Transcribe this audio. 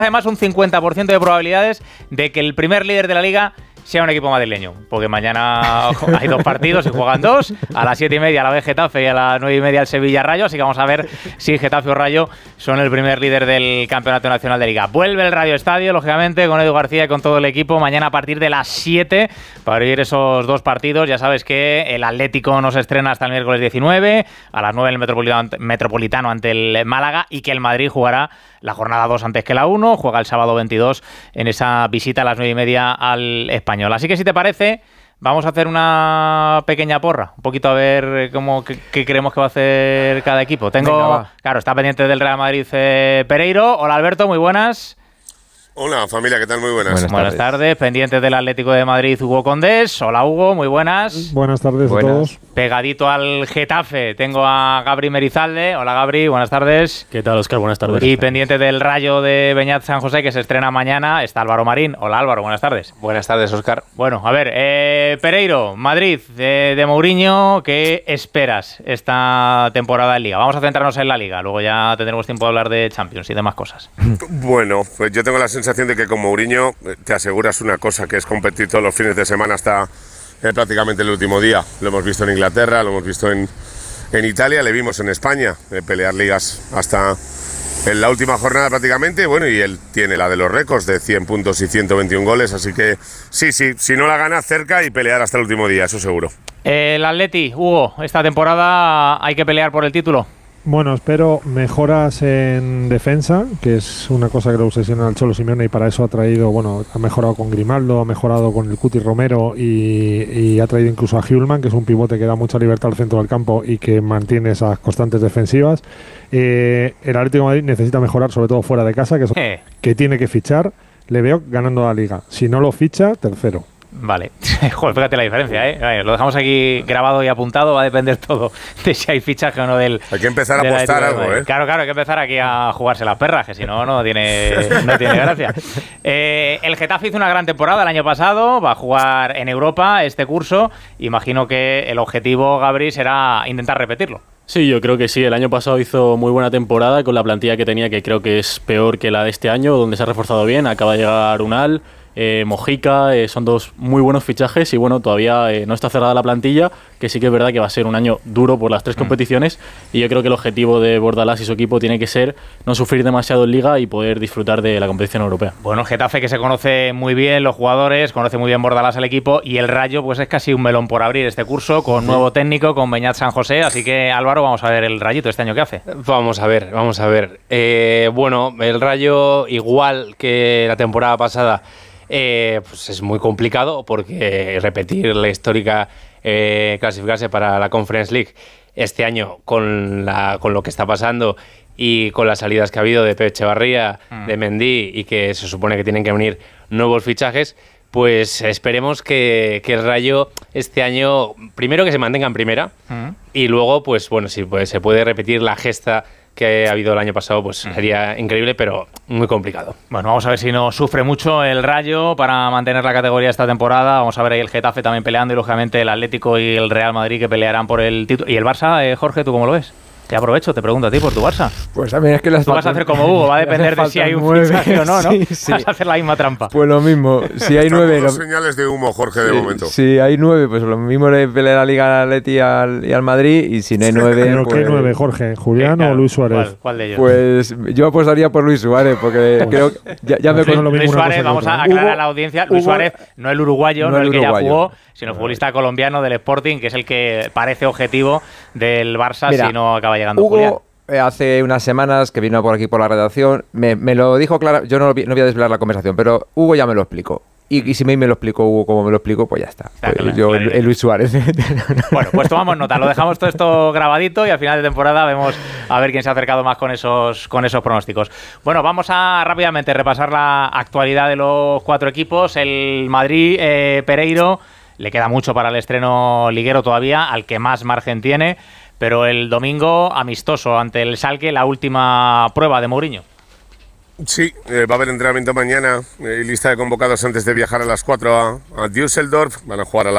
Además, un 50% de probabilidades de que el primer líder de la Liga sea un equipo madrileño, porque mañana hay 2 partidos y juegan 2, a las 7:30 la B Getafe y a las 9:30 el Sevilla Rayo, así que vamos a ver si Getafe o Rayo son el primer líder del Campeonato Nacional de Liga. Vuelve el Radio Estadio, lógicamente, con Edu García y con todo el equipo, mañana a partir de las 7 para ir esos 2 partidos. Ya sabes que el Atlético no se estrena hasta el miércoles 19, a las 9 el Metropolitano ante el Málaga, y que el Madrid jugará la jornada 2 antes que la 1, juega el sábado 22 en esa visita a las 9:30 al Español. Así que si te parece, vamos a hacer una pequeña porra, un poquito a ver qué creemos que va a hacer cada equipo. Claro, está pendiente del Real Madrid Pereiro. Hola Alberto, muy buenas. Hola familia, ¿qué tal? Muy buenas. Buenas tardes. Pendientes del Atlético de Madrid, Hugo Condés. Hola Hugo, muy buenas. Buenas tardes a todos. Pegadito al Getafe tengo a Gabri Merizalde. Hola Gabri, buenas tardes. ¿Qué tal, Óscar? Buenas tardes. Y pendiente del Rayo de Beñat San José, que se estrena mañana, está Álvaro Marín. Hola Álvaro, buenas tardes. Buenas tardes, Óscar. Bueno, a ver, Pereiro, Madrid, de Mourinho, ¿qué esperas esta temporada en Liga? Vamos a centrarnos en la Liga, luego ya tendremos tiempo de hablar de Champions y demás cosas. Bueno, pues yo tengo la sensación de que con Mourinho te aseguras una cosa, que es competir todos los fines de semana hasta prácticamente el último día. Lo hemos visto en Inglaterra, lo hemos visto en Italia, le vimos en España, pelear ligas hasta en la última jornada prácticamente. Bueno, y él tiene la de los récords de 100 puntos y 121 goles, así que sí, si no la gana, cerca y pelear hasta el último día, eso seguro. El Atleti, Hugo, esta temporada hay que pelear por el título. Bueno, espero mejoras en defensa, que es una cosa que le obsesiona al Cholo Simeone, y para eso ha mejorado con Grimaldo, ha mejorado con el Cuti Romero y ha traído incluso a Hjulman, que es un pivote que da mucha libertad al centro del campo y que mantiene esas constantes defensivas. El Atlético de Madrid necesita mejorar, sobre todo fuera de casa, que tiene que fichar. Le veo ganando la Liga. Si no lo ficha, tercero. Vale, joder, fíjate la diferencia, ¿eh? Lo dejamos aquí grabado y apuntado, va a depender todo de si hay fichaje o no del... Hay que empezar a apostar algo, ¿eh? Claro, hay que empezar aquí a jugarse las perras, que si no tiene gracia. El Getafe hizo una gran temporada el año pasado, va a jugar en Europa este curso. Imagino que el objetivo, Gabri, será intentar repetirlo. Sí, yo creo que sí. El año pasado hizo muy buena temporada con la plantilla que tenía, que creo que es peor que la de este año, donde se ha reforzado bien. Acaba de llegar Unal, Mojica, son 2 muy buenos fichajes y bueno, todavía no está cerrada la plantilla, que sí que es verdad que va a ser un año duro por las 3 competiciones, y yo creo que el objetivo de Bordalás y su equipo tiene que ser no sufrir demasiado en Liga y poder disfrutar de la competición europea. Bueno, Getafe, que se conoce muy bien los jugadores, conoce muy bien Bordalás el equipo, y el Rayo pues es casi un melón por abrir este curso, con nuevo técnico, con Beñat San José, así que Álvaro, vamos a ver el Rayito este año qué hace. Vamos a ver. Bueno, el Rayo, igual que la temporada pasada, pues es muy complicado, porque repetir la histórica clasificarse para la Conference League este año con lo que está pasando y con las salidas que ha habido de Pep Echevarría, de Mendy, y que se supone que tienen que venir nuevos fichajes, pues esperemos que el Rayo este año, primero que se mantenga en primera, y luego, pues bueno, si se puede repetir la gesta que ha habido el año pasado, pues sería increíble, pero muy complicado. Bueno, vamos a ver si no sufre mucho el Rayo para mantener la categoría esta temporada. Vamos a ver ahí el Getafe también peleando, y lógicamente el Atlético y el Real Madrid, que pelearán por el título. ¿Y el Barça, Jorge, tú cómo lo ves? Te aprovecho, te pregunto a ti por tu Barça. Pues también es que tú vas a hacer como Hugo, va a depender de si hay un fichaje o no, ¿no? Sí. Vas a hacer la misma trampa. Pues lo mismo, si hay 9... señales de humo, Jorge, de momento. Si hay 9, pues lo mismo le pelea la Liga al Atleti y al Madrid, y si no hay 9... ¿Pero qué 9, Jorge? ¿Julián o Luis Suárez? ¿Cuál de ellos? Pues yo apostaría por Luis Suárez, porque creo que ya me conozco. Luis Suárez, vamos a aclarar a la audiencia, Luis Suárez no el uruguayo, no el que ya jugó, sino el futbolista colombiano del Sporting, que es el que parece objetivo del Barça. Mira, si no acaba llegando Julián. Hace unas semanas que vino por aquí por la redacción, me lo dijo claro. Yo no voy a desvelar la conversación, pero Hugo ya me lo explicó. Y si me lo explicó Hugo como me lo explicó, pues ya está. Pues yo, el Luis Suárez. Bueno, pues tomamos nota, lo dejamos todo esto grabadito, y al final de temporada vemos a ver quién se ha acercado más con esos pronósticos. Bueno, vamos a rápidamente repasar la actualidad de los 4 equipos. El Madrid, Pereiro, le queda mucho para el estreno liguero todavía, al que más margen tiene. Pero el domingo, amistoso ante el Schalke, la última prueba de Mourinho. Sí, va a haber entrenamiento mañana, lista de convocados antes de viajar a las 4 a Düsseldorf. Van a jugar a